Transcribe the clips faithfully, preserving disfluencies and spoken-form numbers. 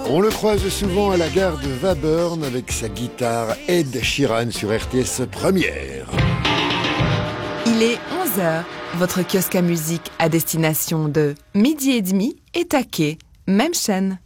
On le croise souvent à la gare de Waburn avec sa guitare Ed Sheeran sur R T S Première. Il est onze heures, votre kiosque à musique à destination de Midi et demi et Taquet, même chaîne.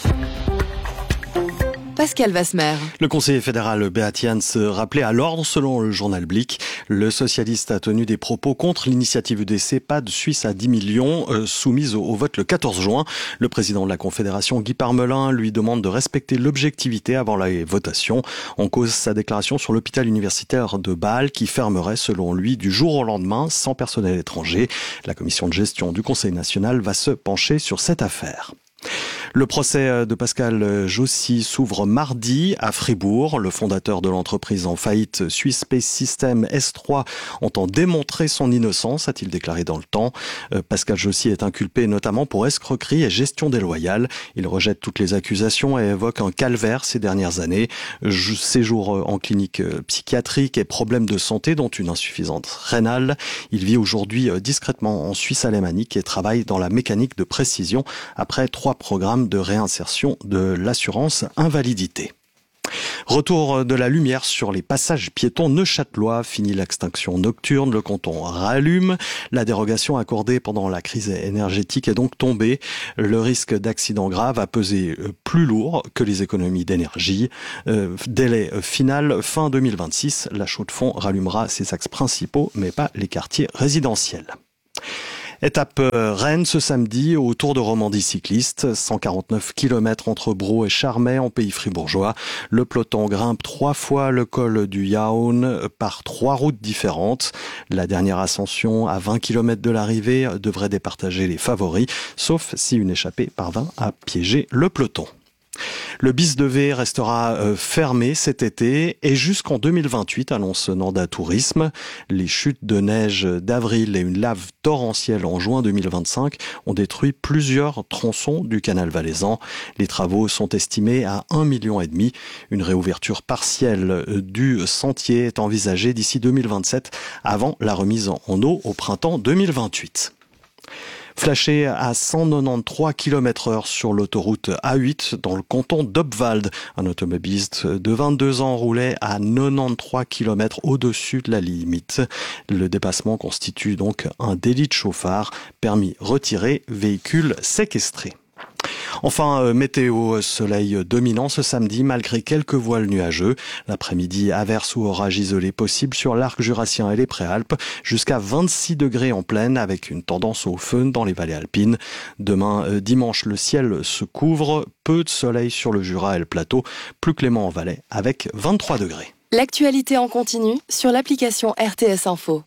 Pascal Vasmer. Le conseiller fédéral Beat Jans rappelé à l'ordre selon le journal Blick. Le socialiste a tenu des propos contre l'initiative U D C EHPAD suisse à dix millions euh, soumise au, au vote le quatorze juin. Le président de la Confédération, Guy Parmelin, lui demande de respecter l'objectivité avant la votation. En cause sa déclaration sur l'hôpital universitaire de Bâle qui fermerait selon lui du jour au lendemain sans personnel étranger. La commission de gestion du Conseil national va se pencher sur cette affaire. Le procès de Pascal Jossy s'ouvre mardi à Fribourg. Le fondateur de l'entreprise en faillite Swiss Space System S trois entend démontrer son innocence, a-t-il déclaré dans le temps. Pascal Jossy est inculpé notamment pour escroquerie et gestion déloyale. Il rejette toutes les accusations et évoque un calvaire ces dernières années. Séjour en clinique psychiatrique et problèmes de santé dont une insuffisance rénale. Il vit aujourd'hui discrètement en Suisse alémanique et travaille dans la mécanique de précision après trois programmes de réinsertion de l'assurance invalidité. Retour de la lumière sur les passages piétons neuchâtelois. Fini l'extinction nocturne, le canton rallume. La dérogation accordée pendant la crise énergétique est donc tombée. Le risque d'accident grave a pesé plus lourd que les économies d'énergie. Euh, délai final fin deux mille vingt-six. La Chaux-de-Fonds rallumera ses axes principaux, mais pas les quartiers résidentiels. Étape Rennes ce samedi au Tour de Romandie cycliste, cent quarante-neuf kilomètres entre Braux et Charmey en pays fribourgeois. Le peloton grimpe trois fois le col du Yaoun par trois routes différentes. La dernière ascension à vingt kilomètres de l'arrivée devrait départager les favoris, sauf si une échappée parvint à piéger le peloton. Le bis de V restera euh, fermé cet été et jusqu'en deux mille vingt-huit, annonce Nanda Tourisme. Les chutes de neige d'avril et une lave torrentielle en juin deux mille vingt-cinq ont détruit plusieurs tronçons du canal valaisan. Les travaux sont estimés à un million et demi. Une réouverture partielle du sentier est envisagée d'ici deux mille vingt-sept, avant la remise en eau au printemps deux mille vingt-huit. Flashé à cent quatre-vingt-treize kilomètres heure sur l'autoroute A huit dans le canton d'Obwald. Un automobiliste de vingt-deux ans roulait à quatre-vingt-treize kilomètres au-dessus de la limite. Le dépassement constitue donc un délit de chauffard. Permis retiré, véhicule séquestré. Enfin, euh, météo, soleil dominant ce samedi malgré quelques voiles nuageux. L'après-midi, averses ou orages isolés possibles sur l'arc jurassien et les préalpes, jusqu'à vingt-six degrés en plaine avec une tendance au fön dans les vallées alpines. Demain, euh, dimanche, le ciel se couvre, peu de soleil sur le Jura et le plateau, plus clément en Valais avec vingt-trois degrés. L'actualité en continu sur l'application R T S Info.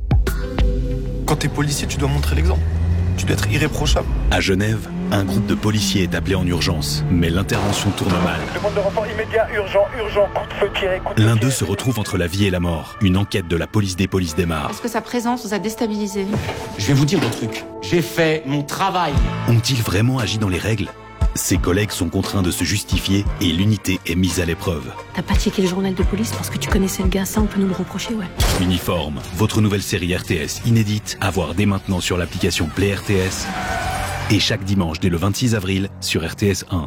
Quand t'es policier, tu dois montrer l'exemple. Tu dois être irréprochable. À Genève, un groupe de policiers est appelé en urgence, mais l'intervention tourne mal. Demande de renfort immédiat, urgent, urgent, coup de feu tiré, coup de L'un feu d'eux tiré. se retrouve entre la vie et la mort. Une enquête de la police des polices démarre. Est-ce que sa présence vous a déstabilisé ? Je vais vous dire un truc. J'ai fait mon travail. Ont-ils vraiment agi dans les règles ? Ses collègues sont contraints de se justifier et l'unité est mise à l'épreuve. T'as pas checké le journal de police parce que tu connaissais le gars, ça on peut nous le reprocher, ouais. Uniforme, votre nouvelle série R T S inédite, à voir dès maintenant sur l'application Play R T S et chaque dimanche dès le vingt-six avril sur R T S un.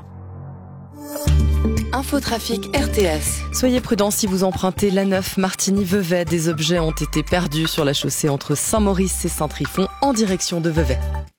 Infotrafic R T S. Soyez prudents si vous empruntez l'A neuf Martigny-Vevey. Des objets ont été perdus sur la chaussée entre Saint-Maurice et Saint-Trifon en direction de Vevey.